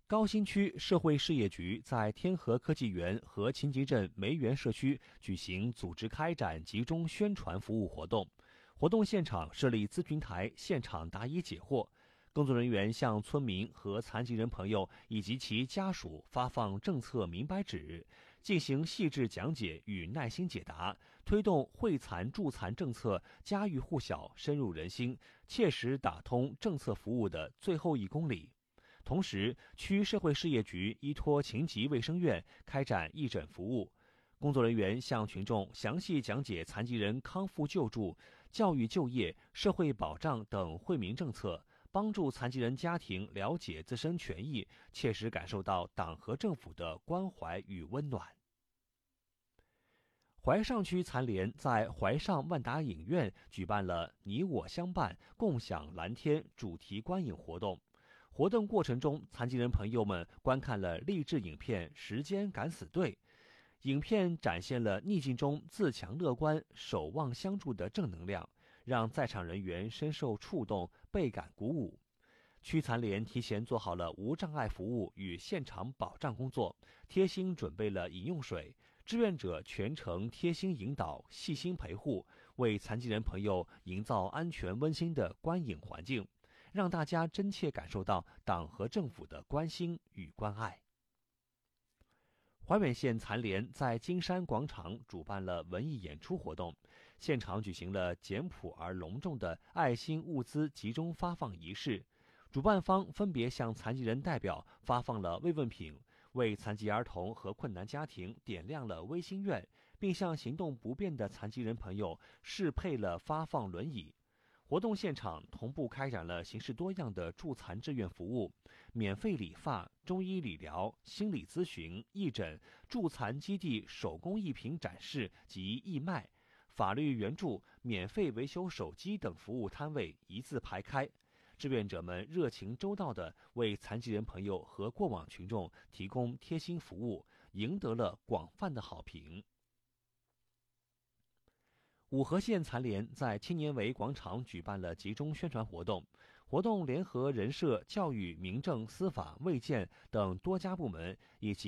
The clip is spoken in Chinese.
高新区社会事业局在天河科技园和秦集镇梅园社区举行组织开展集中宣传服务活动。活动现场设立咨询台，现场答疑解惑。工作人员向村民和残疾人朋友以及其家属发放政策明白纸，进行细致讲解与耐心解答，推动惠残助残政策家喻户晓、深入人心，切实打通政策服务的最后1公里。同时，区社会事业局依托秦集卫生院开展义诊服务，工作人员向群众详细讲解残疾人康复救助、教育就业、社会保障等惠民政策，帮助残疾人家庭了解自身权益，切实感受到党和政府的关怀与温暖。怀上区残联在怀上万达影院举办了“你我相伴，共享蓝天”主题观影活动。活动过程中，残疾人朋友们观看了励志影片《时间敢死队》。影片展现了逆境中自强乐观、守望相助的正能量，让在场人员深受触动，倍感鼓舞。区残联提前做好了无障碍服务与现场保障工作，贴心准备了饮用水，志愿者全程贴心引导、细心陪护，为残疾人朋友营造安全温馨的观影环境，让大家真切感受到党和政府的关心与关爱。怀远县残联在金山广场主办了文艺演出活动，现场举行了简朴而隆重的爱心物资集中发放仪式。主办方分别向残疾人代表发放了慰问品，为残疾儿童和困难家庭点亮了微心愿，并向行动不便的残疾人朋友适配了发放轮椅。活动现场同步开展了形式多样的助残志愿服务，免费理发、中医理疗、心理咨询、义诊、助残基地手工艺品展示及义卖、法律援助、免费维修手机等服务摊位一字排开。志愿者们热情周到地为残疾人朋友和过往群众提供贴心服务，赢得了广泛的好评。五河县残联在青年围广场举办了集中宣传活动，活动联合人社、教育、民政、司法、卫健等多家部门以及